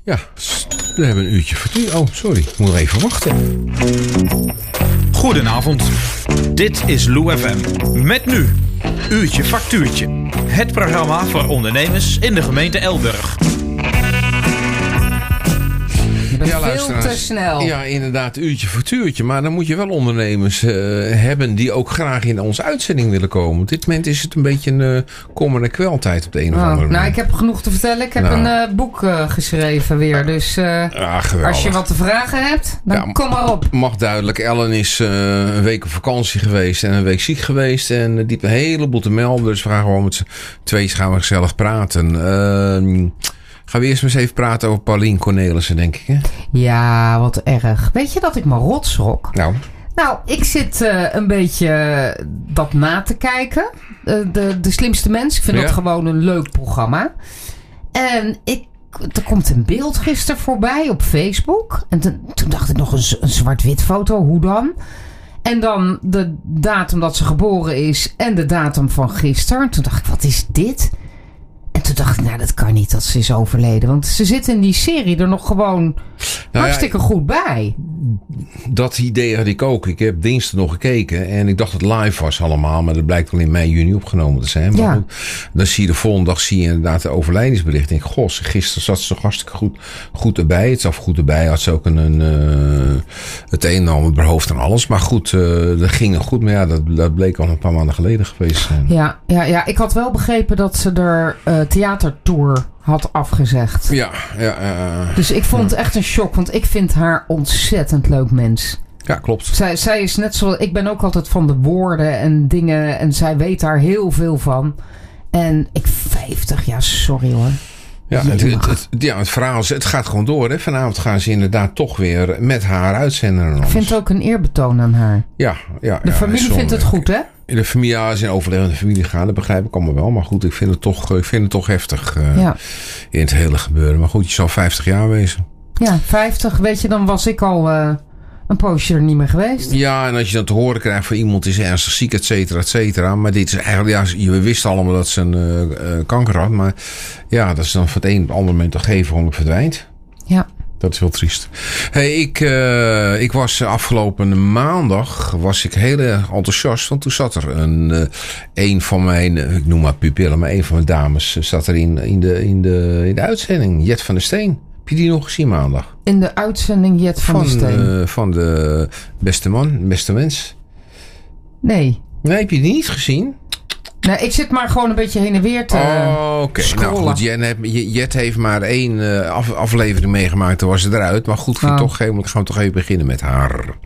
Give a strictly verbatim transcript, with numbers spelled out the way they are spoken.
Ja, we hebben een uurtje vertuur. Oh, sorry. Ik moet even wachten. Goedenavond. Dit is Lou F M. Met nu Uurtje Factuurtje. Het programma voor ondernemers in de gemeente Elburg. Je bent ja, veel te snel. Ja, inderdaad, uurtje factuurtje. Maar dan moet je wel ondernemers uh, hebben die ook graag in onze uitzending willen komen. Op dit moment is het een beetje een uh, kommer- en kweltijd op de een of oh, andere manier. Nou, ik heb genoeg te vertellen. Ik heb nou. een uh, boek uh, geschreven weer. Dus uh, ah, als je wat te vragen hebt, dan ja, kom maar op. Mag duidelijk. Ellen is uh, een week op vakantie geweest en een week ziek geweest. En uh, die heeft een heleboel te melden. Dus we gaan gewoon met z'n tweeën gaan we gezellig praten. Uh, Gaan we eerst eens even praten over Paulien Cornelissen, denk ik, hè? Ja, wat erg. Weet je dat ik me rotsrok? Nou. Nou, ik zit uh, een beetje uh, dat na te kijken. Uh, de, de slimste mens. Ik vind ja. dat gewoon een leuk programma. En ik, er komt een beeld gisteren voorbij op Facebook. En te, toen dacht ik nog een, een zwart-wit foto. Hoe dan? En dan de datum dat ze geboren is. En de datum van gisteren. Toen dacht ik, wat is dit? En toen dacht ik, nou, dat kan niet dat ze is overleden. Want ze zit in die serie er nog gewoon nou hartstikke ja, goed bij. Dat idee had ik ook. Ik heb dinsdag nog gekeken. En ik dacht dat het live was allemaal. Maar dat blijkt al in mei, juni opgenomen te zijn. Maar ja. goed, dan zie je de volgende dag zie je inderdaad de overlijdensbericht. En ik denk, goh, gisteren zat ze toch hartstikke goed, goed erbij. Het zat goed erbij. Had ze ook een, een uh, het een en ander op haar hoofd en alles. Maar goed, uh, dat ging goed. Maar ja, dat, dat bleek al een paar maanden geleden geweest zijn. Ja, ja, ja, ik had wel begrepen dat ze er uh, theatertour had afgezegd. Ja, ja. Uh, dus ik vond het echt een shock, want ik vind haar ontzettend leuk mens. Ja, klopt. Zij, zij is net zo. Ik ben ook altijd van de woorden en dingen en zij weet daar heel veel van. En ik vijftig, ja, sorry hoor. Ja, het, het, het, ja, het verhaal is, het gaat gewoon door. Hè. Vanavond gaan ze inderdaad toch weer met haar uitzenden. Ik vind het ook een eerbetoon aan haar. Ja, ja. De ja, familie vindt het goed, hè? In de familie, ja, is in overleg met de familie gaan, dat begrijp ik allemaal wel. Maar goed, ik vind het toch, ik vind het toch heftig uh, ja. in het hele gebeuren. Maar goed, je zal vijftig jaar wezen. Ja, vijftig, weet je, dan was ik al uh, een poosje er niet meer geweest. Ja, en als je dan te horen krijgt van iemand is ernstig ziek, et cetera, et cetera. Maar dit is eigenlijk, ja, we wisten allemaal dat ze een uh, uh, kanker had. Maar ja, dat is dan van het een op het andere moment toch even verdwijnt. Ja. Dat is heel triest. Hey, ik, uh, ik was afgelopen maandag was ik heel erg enthousiast. Want toen zat er een, uh, een van mijn, ik noem maar pupillen, maar een van mijn dames zat er in, in, de, in, de, in de uitzending. Jet van der Steen. Heb je die nog gezien maandag? In de uitzending Jet van, van der Steen? Uh, van de beste man, beste mens. Nee. Nee, heb je die niet gezien? Nou, ik zit maar gewoon een beetje heen en weer te oh, oké. Okay. Nou goed, Jet heeft maar één uh, af, aflevering meegemaakt. Toen was ze eruit. Maar goed, oh. toch, gaan we toch even beginnen met haar.